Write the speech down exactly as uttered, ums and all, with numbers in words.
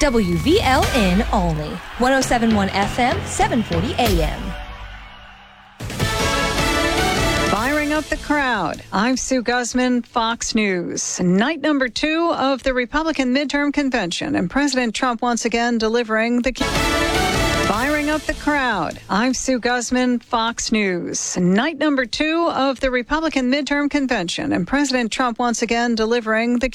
W V L N Olney, one oh seven point one F M, seven forty A M. Firing up the crowd. I'm Sue Guzman, Fox News. Night number two of the Republican midterm convention, and President Trump once again delivering the key. Firing up the crowd. I'm Sue Guzman, Fox News. Night number two of the Republican midterm convention, and President Trump once again delivering the